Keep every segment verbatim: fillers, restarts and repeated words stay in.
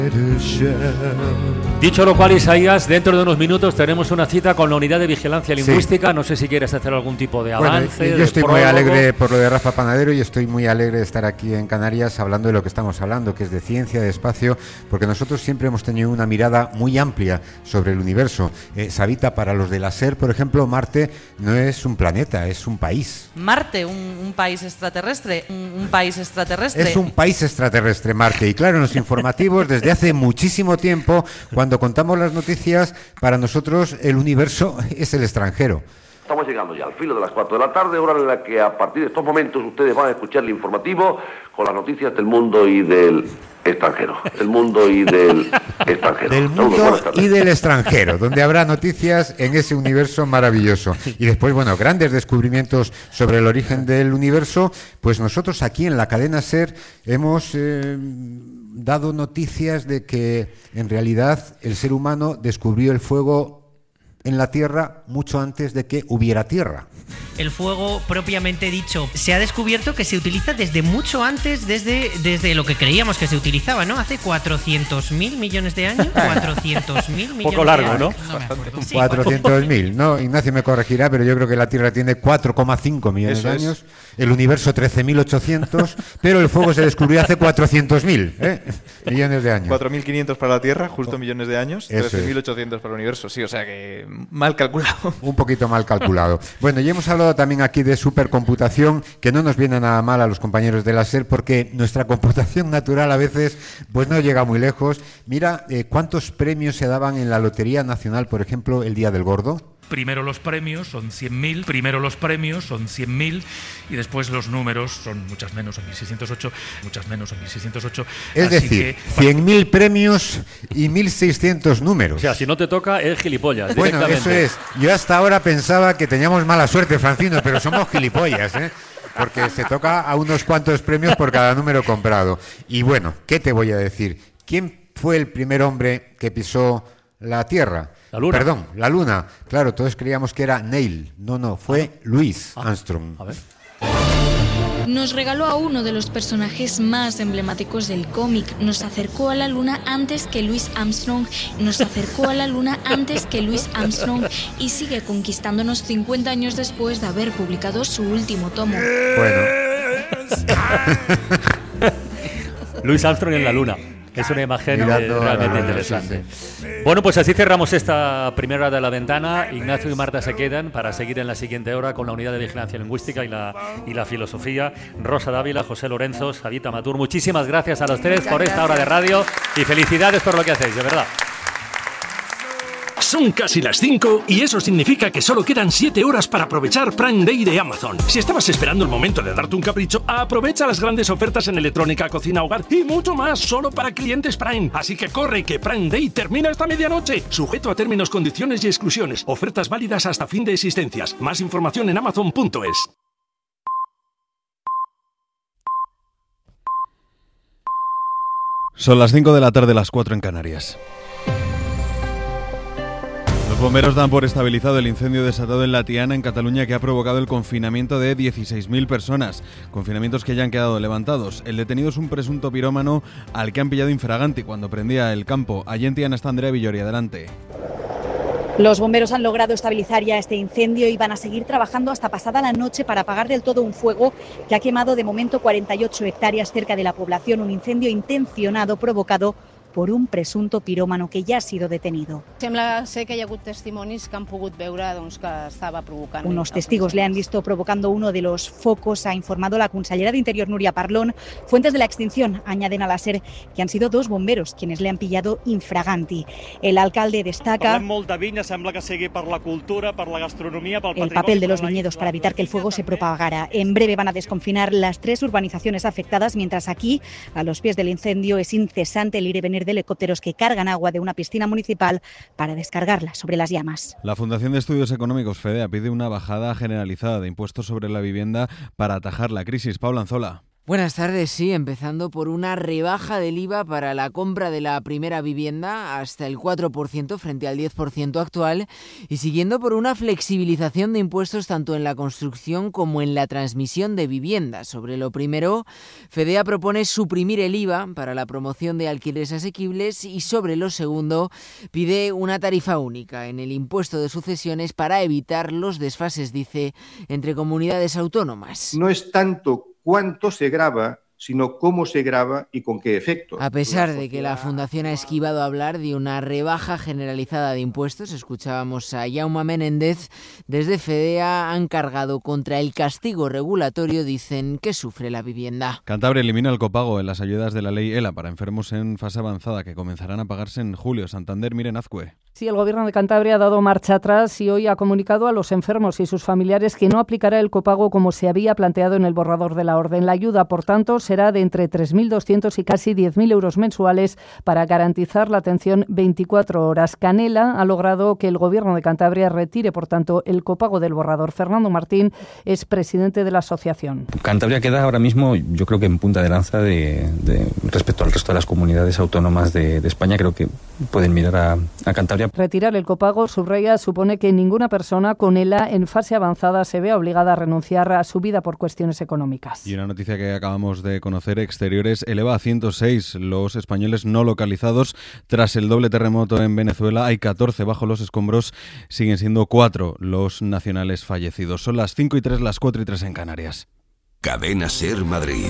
Dicho lo cual, Isaías, dentro de unos minutos tenemos una cita con la unidad de vigilancia lingüística. Sí. No sé si quieres hacer algún tipo de avance. Bueno, yo estoy muy alegre por lo de Rafa Panadero y estoy muy alegre de estar aquí en Canarias hablando de lo que estamos hablando, que es de ciencia, de espacio, porque nosotros siempre hemos tenido una mirada muy amplia sobre el universo. Eh, Sabita, para los de la SER, por ejemplo, Marte no es un planeta, es un país. Marte, un, un país extraterrestre, un, un país extraterrestre. Es un país extraterrestre, Marte. Y claro, en los informativos, desde hace muchísimo tiempo, cuando contamos las noticias, para nosotros el universo es el extranjero. Estamos llegando ya al filo de las cuatro de la tarde, hora en la que a partir de estos momentos ustedes van a escuchar el informativo con las noticias del mundo y del extranjero. Del mundo y del extranjero. Del mundo y del extranjero, donde habrá noticias en ese universo maravilloso. Y después, bueno, grandes descubrimientos sobre el origen del universo. Pues nosotros aquí en la cadena SER hemos eh, dado noticias de que en realidad el ser humano descubrió el fuego en la Tierra mucho antes de que hubiera Tierra. El fuego propiamente dicho se ha descubierto que se utiliza desde mucho antes, desde, desde lo que creíamos que se utilizaba, ¿no? Hace cuatrocientos mil millones de años. cuatrocientos mil millones poco largo, de años. ¿no? no sí. cuatrocientos mil, ¿no? Ignacio me corregirá, pero yo creo que la Tierra tiene cuatro coma cinco millones Eso de años, es. El universo trece mil ochocientos, pero el fuego se descubrió hace cuatrocientos mil ¿eh? millones de años. cuatro mil quinientos para la Tierra, justo millones de años, trece mil ochocientos para el universo, sí, o sea que mal calculado. Un poquito mal calculado. Bueno, y hemos hablado también aquí de supercomputación, que no nos viene nada mal a los compañeros de la SER, porque nuestra computación natural a veces pues no llega muy lejos. Mira eh, cuántos premios se daban en la Lotería Nacional, por ejemplo, el Día del Gordo. Primero los premios son cien mil, primero los premios son cien mil y después los números son muchas menos, son mil seiscientos ocho, muchas menos, son mil seiscientos ocho. Es Así decir, que, cien mil premios y mil seiscientos números. O sea, si no te toca, es gilipollas. Bueno, eso es. Yo hasta ahora pensaba que teníamos mala suerte, Francino, pero somos gilipollas, ¿eh? Porque se toca a unos cuantos premios por cada número comprado. Y bueno, ¿qué te voy a decir? ¿Quién fue el primer hombre que pisó la Tierra? La Luna. Perdón, la Luna. Claro, todos creíamos que era Neil. No, no, fue ah. Louis ah. Armstrong. A ver. Nos regaló a uno de los personajes más emblemáticos del cómic. Nos acercó a la Luna antes que Louis Armstrong. Nos acercó a la Luna antes que Louis Armstrong. Y sigue conquistándonos cincuenta años después de haber publicado su último tomo. Bueno. Louis Armstrong en la Luna. Es una imagen Mirando realmente interesante. Sí, sí. Bueno, pues así cerramos esta primera hora de la ventana. Ignacio y Marta se quedan para seguir en la siguiente hora con la unidad de vigilancia lingüística y la, y la filosofía. Rosa Dávila, José Lorenzo, Sabita Matur. Muchísimas gracias a los tres Muchas por esta gracias. hora de radio y felicidades por lo que hacéis, de verdad. Son casi las cinco y eso significa que solo quedan siete horas para aprovechar Prime Day de Amazon. Si estabas esperando el momento de darte un capricho, aprovecha las grandes ofertas en electrónica, cocina, hogar y mucho más solo para clientes Prime. Así que corre, que Prime Day termina esta medianoche. Sujeto a términos, condiciones y exclusiones. Ofertas válidas hasta fin de existencias. Más información en amazon punto es. Son las cinco de la tarde, las cuatro en Canarias. Los bomberos dan por estabilizado el incendio desatado en La Tiana, en Cataluña, que ha provocado el confinamiento de dieciséis mil personas. Confinamientos que ya han quedado levantados. El detenido es un presunto pirómano al que han pillado infraganti cuando prendía el campo. Allí en Tiana está Andrea Villori, adelante. Los bomberos han logrado estabilizar ya este incendio y van a seguir trabajando hasta pasada la noche para apagar del todo un fuego que ha quemado de momento cuarenta y ocho hectáreas cerca de la población. Un incendio intencionado provocado por un presunto pirómano que ya ha sido detenido. Sembla ser que hi ha hagut testimonis que han pogut veure doncs, que estava provocant. Unos testigos le han visto provocando uno de los focos, ha informado la consellera de Interior, Núria Parlon. Fuentes de la extinción añaden a la SER que han sido dos bomberos quienes le han pillado infraganti. El alcalde destaca el papel de los viñedos para evitar que el fuego se propagara. En breve van a desconfinar las tres urbanizaciones afectadas, mientras aquí, a los pies del incendio, es incesante el ir y venir de helicópteros que cargan agua de una piscina municipal para descargarla sobre las llamas. La Fundación de Estudios Económicos, FEDEA, pide una bajada generalizada de impuestos sobre la vivienda para atajar la crisis. Paula Anzola. Buenas tardes, sí, empezando por una rebaja del I V A para la compra de la primera vivienda hasta el cuatro por ciento frente al diez por ciento actual y siguiendo por una flexibilización de impuestos tanto en la construcción como en la transmisión de viviendas. Sobre lo primero, Fedea propone suprimir el I V A para la promoción de alquileres asequibles y sobre lo segundo pide una tarifa única en el impuesto de sucesiones para evitar los desfases, dice, entre comunidades autónomas. No es tanto cuánto se grava, sino cómo se grava y con qué efecto. A pesar de que la Fundación ha esquivado hablar de una rebaja generalizada de impuestos, escuchábamos a Jaume Menéndez, desde Fedea han cargado contra el castigo regulatorio, dicen, que sufre la vivienda. Cantabria elimina el copago en las ayudas de la ley ELA para enfermos en fase avanzada que comenzarán a pagarse en julio. Santander, Miren Azcue. Sí, el Gobierno de Cantabria ha dado marcha atrás y hoy ha comunicado a los enfermos y sus familiares que no aplicará el copago como se había planteado en el borrador de la orden. La ayuda, por tanto, será de entre tres mil doscientos y casi diez mil euros mensuales para garantizar la atención veinticuatro horas. Canela ha logrado que el Gobierno de Cantabria retire, por tanto, el copago del borrador. Fernando Martín es presidente de la asociación. Cantabria queda ahora mismo, yo creo que en punta de lanza de, de respecto al resto de las comunidades autónomas de, de España. Creo que pueden mirar a, a Cantabria. Retirar el copago, subraya, supone que ninguna persona con ELA en fase avanzada se vea obligada a renunciar a su vida por cuestiones económicas. Y una noticia que acabamos de conocer, Exteriores eleva a ciento seis los españoles no localizados tras el doble terremoto en Venezuela. Hay catorce bajo los escombros, siguen siendo cuatro los nacionales fallecidos. Son las cinco y tres, las cuatro y tres en Canarias. Cadena SER Madrid.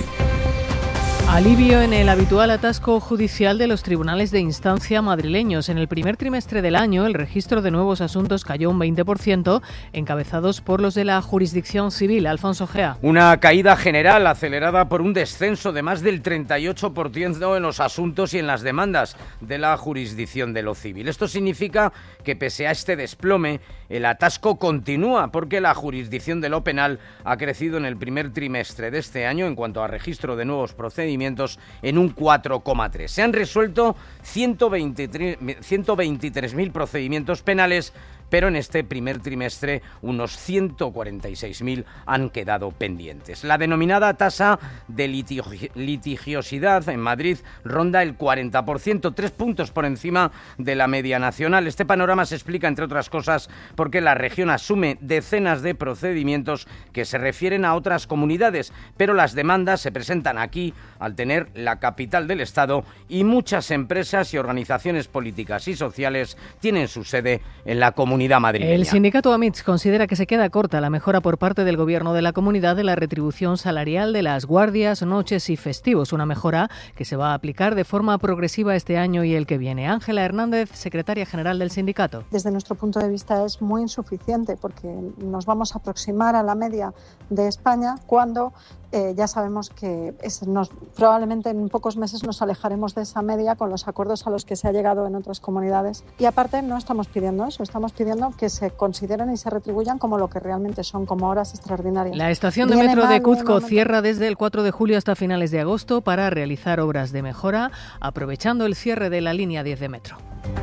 Alivio en el habitual atasco judicial de los tribunales de instancia madrileños. En el primer trimestre del año, el registro de nuevos asuntos cayó un veinte por ciento, encabezados por los de la jurisdicción civil. Alfonso Gea. Una caída general acelerada por un descenso de más del treinta y ocho por ciento en los asuntos y en las demandas de la jurisdicción de lo civil. Esto significa que pese a este desplome, el atasco continúa porque la jurisdicción de lo penal ha crecido en el primer trimestre de este año en cuanto a registro de nuevos procedimientos en un cuatro coma tres. Se han resuelto ciento veintitrés mil procedimientos penales, pero en este primer trimestre unos ciento cuarenta y seis mil han quedado pendientes. La denominada tasa de litigi- litigiosidad en Madrid ronda el cuarenta por ciento, tres puntos por encima de la media nacional. Este panorama se explica, entre otras cosas, porque la región asume decenas de procedimientos que se refieren a otras comunidades, pero las demandas se presentan aquí al tener la capital del Estado y muchas empresas y organizaciones políticas y sociales tienen su sede en la comunidad madrileña. El sindicato AMITS considera que se queda corta la mejora por parte del Gobierno de la comunidad de la retribución salarial de las guardias, noches y festivos, una mejora que se va a aplicar de forma progresiva este año y el que viene. Ángela Hernández, secretaria general del sindicato. Desde nuestro punto de vista es muy insuficiente porque nos vamos a aproximar a la media de España cuando eh, ya sabemos que es, nos, probablemente en pocos meses nos alejaremos de esa media con los acuerdos a los que se ha llegado en otras comunidades. Y aparte no estamos pidiendo eso, estamos pidiendo que se consideren y se retribuyan como lo que realmente son, como horas extraordinarias. La estación de metro de Cuzco cierra desde el cuatro de julio hasta finales de agosto para realizar obras de mejora, aprovechando el cierre de la línea diez de metro.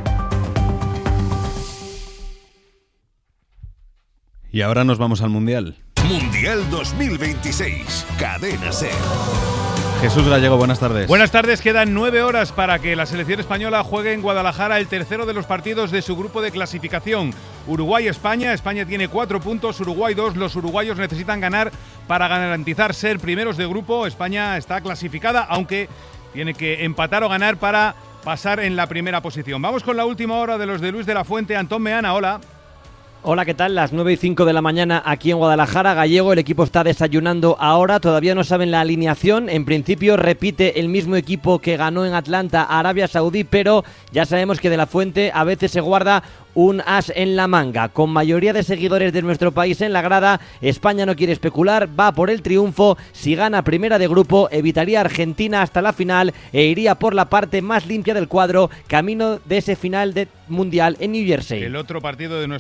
Y ahora nos vamos al Mundial. Mundial dos mil veintiséis. Cadena SER. Jesús Gallego, buenas tardes. Buenas tardes, quedan nueve horas para que la selección española juegue en Guadalajara el tercero de los partidos de su grupo de clasificación. Uruguay-España, España tiene cuatro puntos, Uruguay dos, los uruguayos necesitan ganar para garantizar ser primeros de grupo. España está clasificada, aunque tiene que empatar o ganar para pasar en la primera posición. Vamos con la última hora de los de Luis de la Fuente. Antón Meana, hola. Hola, ¿qué tal? Las nueve y cinco de la mañana aquí en Guadalajara. Gallego, el equipo está desayunando ahora, todavía no saben la alineación. En principio repite el mismo equipo que ganó en Atlanta, Arabia Saudí, pero ya sabemos que de la Fuente a veces se guarda un as en la manga. Con mayoría de seguidores de nuestro país en la grada, España no quiere especular, va por el triunfo. Si gana primera de grupo, evitaría a Argentina hasta la final e iría por la parte más limpia del cuadro, camino de ese final de mundial en New Jersey. El otro partido de nuestro grupo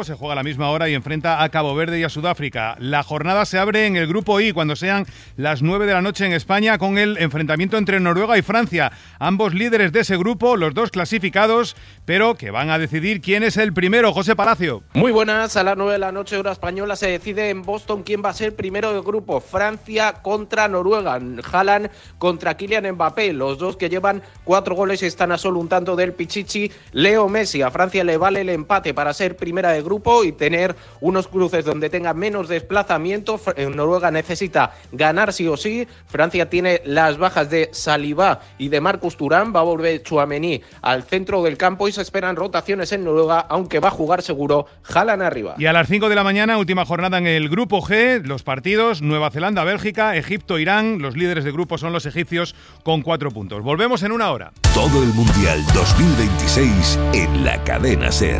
se juega a la misma hora y enfrenta a Cabo Verde y a Sudáfrica. La jornada se abre en el grupo I cuando sean las nueve de la noche en España con el enfrentamiento entre Noruega y Francia. Ambos líderes de ese grupo, los dos clasificados, pero que van a decidir quién es el primero. José Palacio. Muy buenas, a las nueve de la noche hora española se decide en Boston quién va a ser primero del grupo. Francia contra Noruega, Haaland contra Kylian Mbappé, los dos que llevan cuatro goles y están a solo un tanto del Pichichi. Leo Messi, a Francia le vale el empate para ser primera de grupo y tener unos cruces donde tenga menos desplazamiento. Noruega necesita ganar sí o sí. Francia tiene las bajas de Saliba y de Marcus Thuram, va a volver Tchouaméni al centro del campo y se esperan rotaciones en Noruega, aunque va a jugar seguro Haaland arriba. Y a las cinco de la mañana, última jornada en el grupo G, los partidos Nueva Zelanda, Bélgica, Egipto, Irán. Los líderes de grupo son los egipcios con cuatro puntos. Volvemos en una hora. Todo el Mundial dos mil veintiséis en la cadena SER.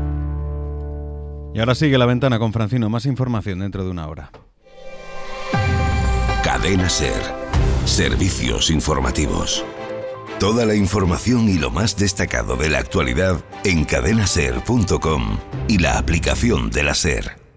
Y ahora sigue La Ventana con Francino. Más información dentro de una hora. Cadena SER. Servicios informativos. Toda la información y lo más destacado de la actualidad en cadena ser punto com y la aplicación de la SER.